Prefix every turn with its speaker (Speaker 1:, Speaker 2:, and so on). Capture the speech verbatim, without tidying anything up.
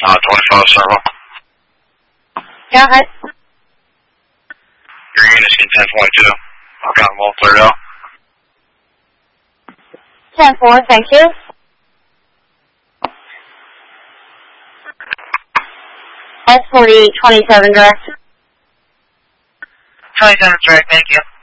Speaker 1: Uh, twenty-five servo.
Speaker 2: Go ahead.
Speaker 1: Your unit's in ten twenty-two. I've got them all cleared out.
Speaker 2: ten four, thank you. S forty, twenty-seven direct.
Speaker 3: twenty-seven direct, thank you.